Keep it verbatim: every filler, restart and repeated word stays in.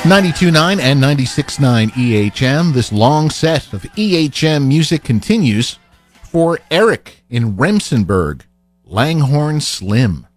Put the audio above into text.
ninety-two point nine and ninety-six point nine E H M. This long set of E H M music continues for Eric in Remsenburg, Langhorne Slim.